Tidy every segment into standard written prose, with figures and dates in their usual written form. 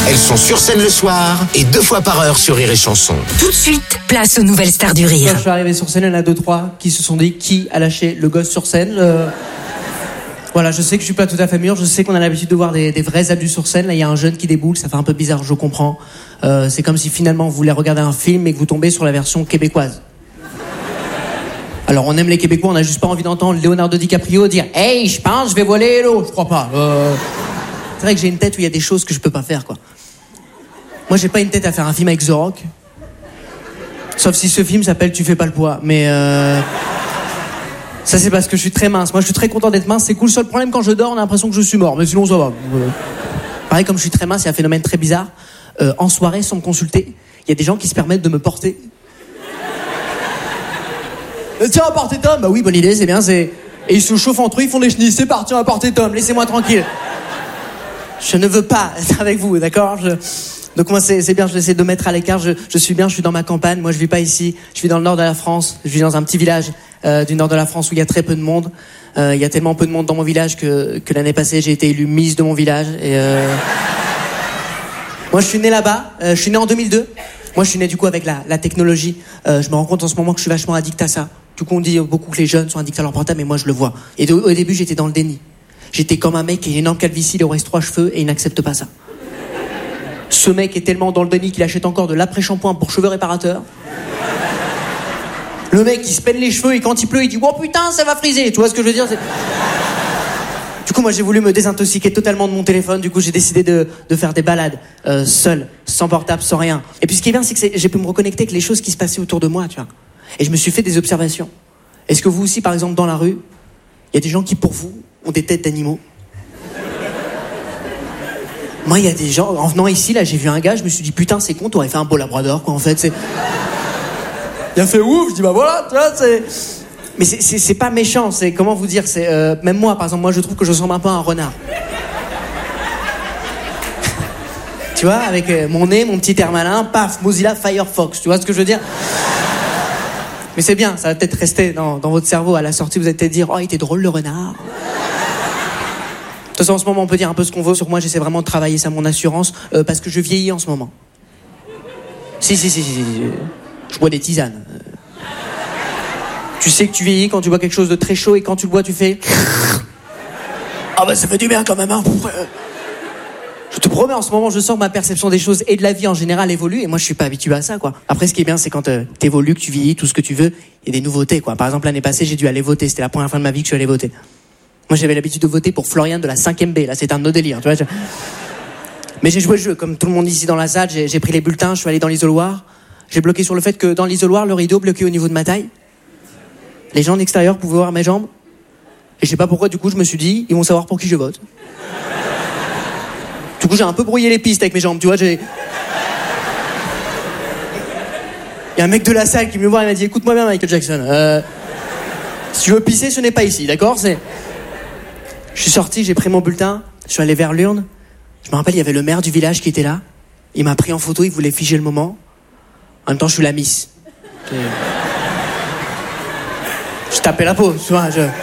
Elles sont sur scène le soir et 2 fois par heure sur Rire et Chanson. Tout de suite, place aux nouvelles stars du rire. Quand je suis arrivé sur scène, il y en a 2-3 qui se sont dit qui a lâché le gosse sur scène. Voilà, je sais que je suis pas tout à fait mûr, je sais qu'on a l'habitude de voir des vrais adultes sur scène. Là, il y a un jeune qui déboule, ça fait un peu bizarre, je comprends. C'est comme si finalement vous voulez regarder un film et que vous tombez sur la version québécoise. Alors on aime les Québécois, on a juste pas envie d'entendre Leonardo DiCaprio dire « Hey, je pense, je vais voler l'eau ». Je crois pas. C'est vrai que j'ai une tête où il y a des choses que je peux pas faire, quoi. Moi, j'ai pas une tête à faire un film avec The Rock. Sauf si ce film s'appelle Tu fais pas le poids. Mais ça, c'est parce que je suis très mince. Moi, je suis très content d'être mince. C'est cool. Le seul problème, quand je dors, on a l'impression que je suis mort. Mais sinon, ça va. Pareil, comme je suis très mince, il y a un phénomène très bizarre. En soirée, sans me consulter, il y a des gens qui se permettent de me porter. Tiens, portez Tom. Bah oui, bonne idée, c'est bien. Et ils se chauffent entre eux, ils font des chenilles. C'est parti, on va porter Tom. Laissez-moi tranquille. Je ne veux pas être avec vous, d'accord ? Donc moi, c'est bien, je vais essayer de me mettre à l'écart. Je suis bien, je suis dans ma campagne. Moi, je vis pas ici. Je vis dans le nord de la France. Je vis dans un petit village du nord de la France où il y a très peu de monde. Il y a tellement peu de monde dans mon village que l'année passée, j'ai été élue Miss de mon village. Moi, je suis né là-bas. Je suis né en 2002. Moi, je suis né du coup avec la technologie. Je me rends compte en ce moment que je suis vachement addict à ça. Du coup, on dit beaucoup que les jeunes sont addicts à leur portable, mais moi, je le vois. Et au début, j'étais dans le déni. J'étais comme un mec qui a une énorme calvitie, il lui reste 3 cheveux et il n'accepte pas ça. Ce mec est tellement dans le déni qu'il achète encore de l'après-shampoing pour cheveux réparateurs. Le mec, il se peine les cheveux et quand il pleut, il dit « Oh putain, ça va friser !» Tu vois ce que je veux dire ? Du coup, moi, j'ai voulu me désintoxiquer totalement de mon téléphone. Du coup, j'ai décidé de faire des balades, seul, sans portable, sans rien. Et puis, ce qui est bien, c'est que j'ai pu me reconnecter avec les choses qui se passaient autour de moi, tu vois. Et je me suis fait des observations. Est-ce que vous aussi, par exemple, dans la rue, il y a des gens qui, pour vous, ont des têtes d'animaux? Moi, il y a des gens... En venant ici, là, j'ai vu un gars, je me suis dit, putain, c'est con, t'aurais fait un beau labrador, quoi, en fait. Il a fait ouf, je dis, bah voilà, tu vois, c'est... Mais c'est pas méchant, c'est... Comment vous dire, c'est... Même moi, par exemple, moi, je trouve que je ressemble un peu à un renard. Tu vois, avec mon nez, mon petit air malin, paf, Mozilla Firefox, tu vois ce que je veux dire? Mais c'est bien, ça va peut-être rester dans votre cerveau. À la sortie, vous allez peut-être dire, oh, il était drôle, le renard. De toute façon, en ce moment, on peut dire un peu ce qu'on veut sur moi. J'essaie vraiment de travailler ça, mon assurance, parce que je vieillis en ce moment. Si. Je bois des tisanes. Tu sais que tu vieillis quand tu bois quelque chose de très chaud et quand tu le bois, tu fais... Ah bah ça fait du bien quand même, hein. Je te promets, en ce moment, je sens que ma perception des choses et de la vie en général évolue et moi, je suis pas habitué à ça, quoi. Après, ce qui est bien, c'est quand t'évolues, que tu vieillis, tout ce que tu veux, il y a des nouveautés, quoi. Par exemple, l'année passée, j'ai dû aller voter. C'était la première fois de ma vie que je suis allé voter. Moi, j'avais l'habitude de voter pour Florian de la 5e B. Là, c'est un de nos délires, tu vois. Mais j'ai joué le jeu, comme tout le monde ici dans la salle. J'ai pris les bulletins, je suis allé dans l'isoloir. J'ai bloqué sur le fait que dans l'isoloir, le rideau bloqué au niveau de ma taille. Les gens en extérieur pouvaient voir mes jambes. Et je sais pas pourquoi, du coup, je me suis dit, ils vont savoir pour qui je vote. Du coup, j'ai un peu brouillé les pistes avec mes jambes, tu vois. Il y a un mec de la salle qui me voit, il m'a dit, écoute-moi bien, Michael Jackson. Si tu veux pisser, ce n'est pas ici, d'accord ? Je suis sorti, j'ai pris mon bulletin, je suis allé vers l'urne. Je me rappelle, il y avait le maire du village qui était là. Il m'a pris en photo, il voulait figer le moment. En même temps, je suis la miss. Je tapais la peau, tu vois.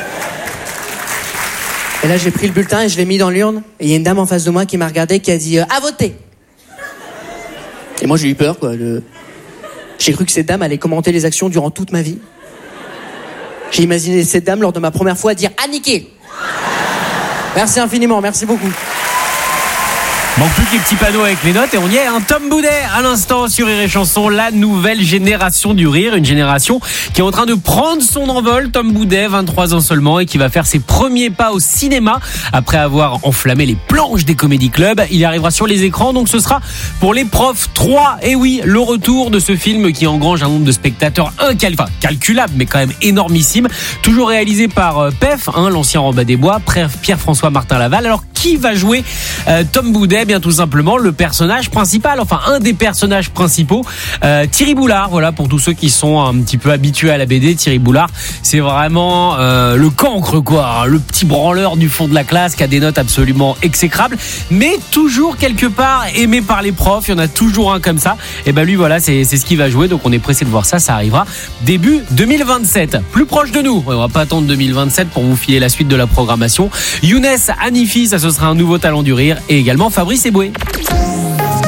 Et là, j'ai pris le bulletin et je l'ai mis dans l'urne. Et il y a une dame en face de moi qui m'a regardé, qui a dit « À voter !» Et moi, j'ai eu peur, quoi. J'ai cru que cette dame allait commenter les actions durant toute ma vie. J'ai imaginé cette dame, lors de ma première fois, dire « À niquer !» Merci infiniment, merci beaucoup. Manque plus que les petits panneaux avec les notes et on y est, hein. Tom Boudet à l'instant sur Rire et Chanson, la nouvelle génération du rire, une génération qui est en train de prendre son envol. Tom Boudet, 23 ans seulement, et qui va faire ses premiers pas au cinéma après avoir enflammé les planches des comédie clubs. Il arrivera sur les écrans, donc ce sera pour Les Profs 3. Et oui, le retour de ce film qui engrange un nombre de spectateurs calculable, mais quand même énormissime. Toujours réalisé par PEF, l'ancien Robin des Bois, Pierre-François Martin Laval. Alors, qui va jouer Tom Boudet? Bien tout simplement le personnage principal, enfin un des personnages principaux, Thierry Boulard. Voilà, pour tous ceux qui sont un petit peu habitués à la BD, Thierry Boulard, c'est vraiment le cancre, quoi, le petit branleur du fond de la classe qui a des notes absolument exécrables, mais toujours quelque part aimé par les profs. Il y en a toujours un comme ça. Et ben lui, voilà, c'est ce qu'il va jouer. Donc on est pressé de voir ça. Ça arrivera début 2027. Plus proche de nous. On va pas attendre 2027 pour vous filer la suite de la programmation. Younes Hanifi, ça ce sera un nouveau talent du rire, et également Fabrice Eboué.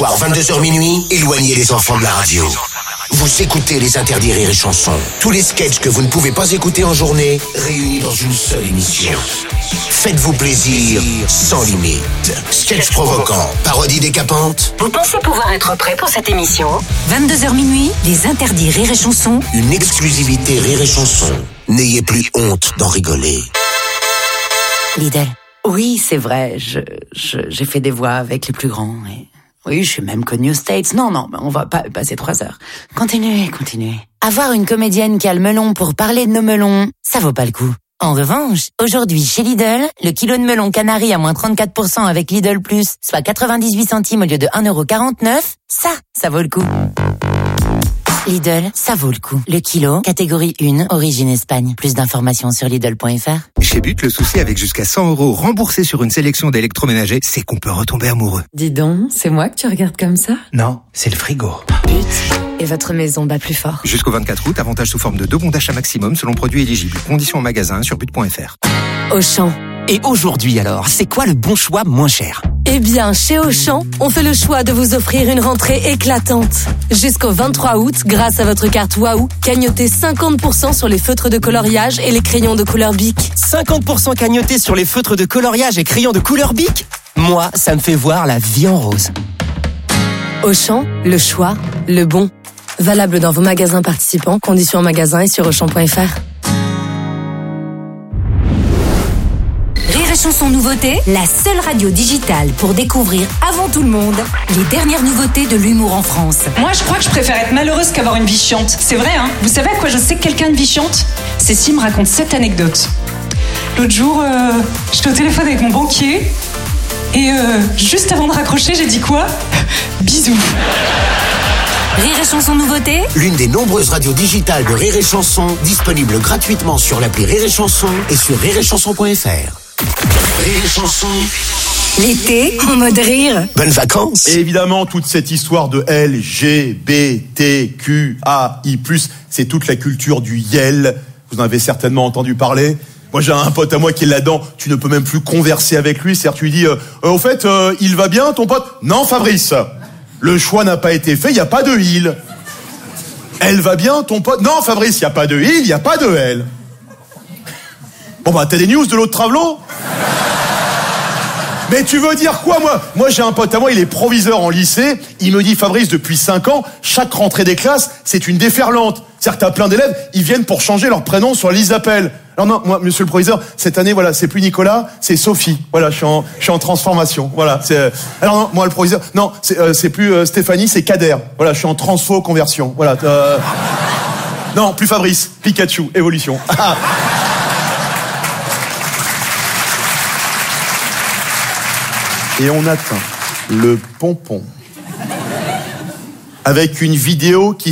soir, 22h minuit, éloignez les enfants de la radio. Vous écoutez les interdits Rire et Chanson. Tous les sketchs que vous ne pouvez pas écouter en journée, réunis dans une seule émission. Faites-vous plaisir, sans limite. Sketchs provocants, parodies décapantes. Vous pensez pouvoir être prêt pour cette émission? 22h minuit, les interdits Rire et Chanson. Une exclusivité Rire et Chanson. N'ayez plus honte d'en rigoler. Lidl. Oui, c'est vrai, j'ai fait des voix avec les plus grands. Et... oui, je suis même connue aux States. Non, on va pas passer 3 heures. Continuez. Avoir une comédienne qui a le melon pour parler de nos melons, ça vaut pas le coup. En revanche, aujourd'hui, chez Lidl, le kilo de melon Canary à moins 34% avec Lidl Plus, soit 98 centimes au lieu de 1,49€, ça vaut le coup. Lidl, ça vaut le coup. Le kilo, catégorie 1, origine Espagne. Plus d'informations sur Lidl.fr. Chez But, le souci avec jusqu'à 100 € remboursés sur une sélection d'électroménagers, c'est qu'on peut retomber amoureux. Dis donc, c'est moi que tu regardes comme ça? Non, c'est le frigo. But, et votre maison bat plus fort. Jusqu'au 24 août, avantage sous forme de 2 bons d'achat maximum selon produit éligible. Conditions en magasin sur but.fr. Auchan. Et aujourd'hui alors, c'est quoi le bon choix moins cher? Eh bien, chez Auchan, on fait le choix de vous offrir une rentrée éclatante. Jusqu'au 23 août, grâce à votre carte Waouh, cagnotez 50% sur les feutres de coloriage et les crayons de couleur Bic. 50% cagnoté sur les feutres de coloriage et crayons de couleur Bic? Moi, ça me fait voir la vie en rose. Auchan, le choix, le bon. Valable dans vos magasins participants, conditions en magasin et sur Auchan.fr. Rire et Chanson nouveauté, la seule radio digitale pour découvrir avant tout le monde les dernières nouveautés de l'humour en France. Moi, je crois que je préfère être malheureuse qu'avoir une vie chiante. C'est vrai, hein? Vous savez à quoi je sais que quelqu'un a une vie chiante? Cécile me raconte cette anecdote. L'autre jour, j'étais au téléphone avec mon banquier et juste avant de raccrocher, j'ai dit quoi? Bisous. Rire et Chanson nouveauté, L'une des nombreuses radios digitales de Rire et Chanson, disponible gratuitement sur l'appli Rire et Chanson et sur rireetchanson.fr. Rire et Chanson. l'été en mode rire. Bonnes vacances. Et évidemment, toute cette histoire de LGBTQAI+, c'est toute la culture du YEL. Vous en avez certainement entendu parler. Moi, j'ai un pote à moi qui est là-dedans. Tu ne peux même plus converser avec lui. C'est-à-dire, tu lui dis, au fait, il va bien, ton pote? Non, Fabrice. Le choix n'a pas été fait, il n'y a pas de il. Elle va bien, ton pote? Non, Fabrice, il n'y a pas de il, il n'y a pas de elle. Bon, bah, t'as des news de l'autre travelot? Mais tu veux dire quoi, moi, j'ai un pote à moi, il est proviseur en lycée. Il me dit, Fabrice, depuis 5 ans, chaque rentrée des classes, c'est une déferlante. C'est-à-dire que t'as plein d'élèves, ils viennent pour changer leur prénom sur la liste d'appel. Alors non, moi, monsieur le proviseur, cette année, voilà, c'est plus Nicolas, c'est Sophie. Voilà, je suis en transformation. Voilà, alors non, moi, le proviseur, non, c'est plus Stéphanie, c'est Kader. Voilà, je suis en transfo-conversion. Voilà, non, plus Fabrice, Pikachu, évolution. Et on atteint le pompon avec une vidéo qui